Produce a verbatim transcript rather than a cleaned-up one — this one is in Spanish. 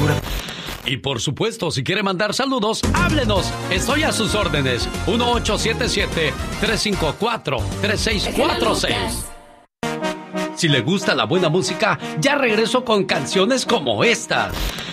criatura. Y por supuesto, si quiere mandar saludos, háblenos. Estoy a sus órdenes. uno ocho siete siete, tres cinco cuatro, tres seis cuatro seis. Si le gusta la buena música, ya regreso con canciones como esta.